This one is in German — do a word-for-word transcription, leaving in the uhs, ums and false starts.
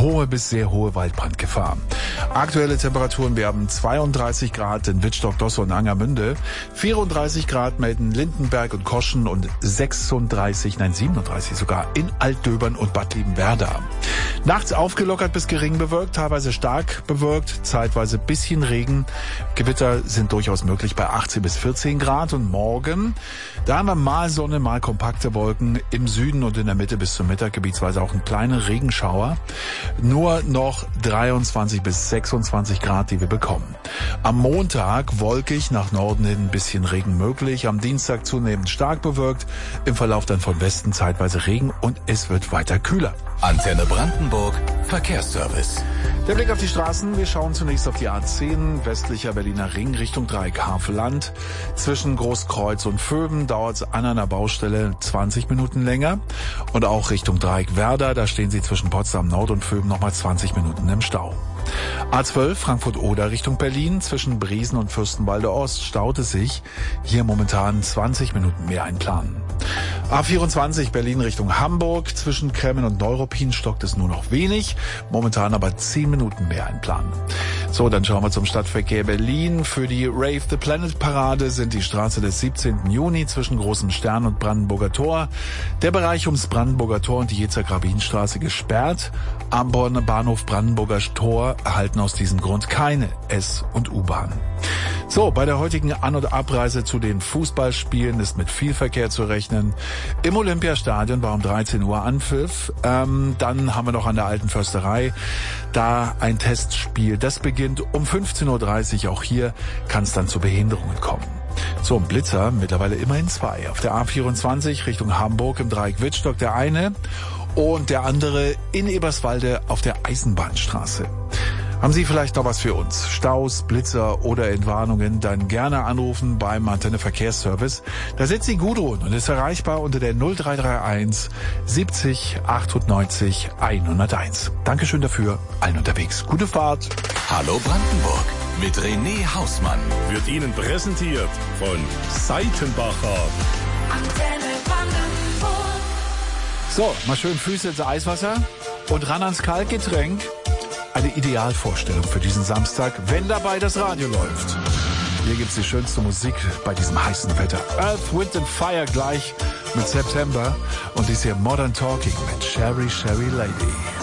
hohe bis sehr hohe Waldbrandgefahr. Aktuelle Temperaturen, wir haben zweiunddreißig Grad in Wittstock, Dosse und Angermünde, vierunddreißig Grad melden Lindenberg und Koschen und sechsunddreißig, nein siebenunddreißig sogar in Altdöbern und Bad Liebenwerda. Nachts aufgelockert bis gering bewölkt, teilweise stark bewölkt, zeitweise bisschen Regen. Gewitter sind durchaus möglich bei achtzehn bis vierzehn Grad. Und morgen, da haben wir mal Sonne, mal kompakte Wolken, im Süden und in der Mitte bis zum Mittag gebietsweise auch ein kleiner Regenschauer. Nur noch dreiundzwanzig bis sechsundzwanzig Grad, die wir bekommen. Am Montag wolkig, nach Norden hin ein bisschen Regen möglich. Am Dienstag zunehmend stark bewölkt, im Verlauf dann von Westen zeitweise Regen und es wird weiter kühler. Antenne Brandenburg, Verkehrsservice. Der Blick auf die Straßen. Wir schauen zunächst auf die A zehn, westlicher Berliner Ring, Richtung Dreieck Havelland. Zwischen Großkreuz und Vöben dauert es an einer Baustelle zwanzig Minuten länger. Und auch Richtung Dreieck Werder, da stehen Sie zwischen Potsdam Nord und Vöben nochmal zwanzig Minuten im Stau. A zwölf Frankfurt-Oder Richtung Berlin, zwischen Briesen und Fürstenwalde Ost staut es sich. Hier momentan zwanzig Minuten mehr einplanen. A vierundzwanzig Berlin Richtung Hamburg, zwischen Kremmen und Neuruppin stockt es nur noch wenig, momentan aber zehn Minuten mehr einplanen. So, dann schauen wir zum Stadtverkehr Berlin. Für die Rave the Planet Parade sind die Straße des siebzehnten Juni zwischen Großem Stern und Brandenburger Tor, der Bereich ums Brandenburger Tor und die Jezer-Grabin-Straße gesperrt. Am Bahnhof Brandenburger Tor erhalten aus diesem Grund keine S- und U-Bahn. So, bei der heutigen An- und Abreise zu den Fußballspielen ist mit viel Verkehr zu rechnen. Im Olympiastadion war um dreizehn Uhr Anpfiff. Ähm, dann haben wir noch an der Alten Försterei da ein Testspiel. Das beginnt um fünfzehn Uhr dreißig. Auch hier kann es dann zu Behinderungen kommen. So, ein Blitzer, mittlerweile immerhin zwei. Auf der A vierundzwanzig Richtung Hamburg im Dreieck Wittstock der eine und der andere in Eberswalde auf der Eisenbahnstraße. Haben Sie vielleicht noch was für uns? Staus, Blitzer oder Entwarnungen? Dann gerne anrufen beim Antenne Verkehrsservice. Da sitzt die Gudrun und ist erreichbar unter der null drei drei eins siebzig achtundneunzig hunderteins. Dankeschön dafür. Allen unterwegs. Gute Fahrt. Hallo Brandenburg mit René Hausmann. Wird Ihnen präsentiert von Seitenbacher. Antenne Brandenburg. So, mal schön Füße ins Eiswasser und ran ans Kaltgetränk. Eine Idealvorstellung für diesen Samstag, wenn dabei das Radio läuft. Hier gibt's die schönste Musik bei diesem heißen Wetter. Earth, Wind and Fire gleich mit September und dies hier Modern Talking mit Sherry, Sherry Lady.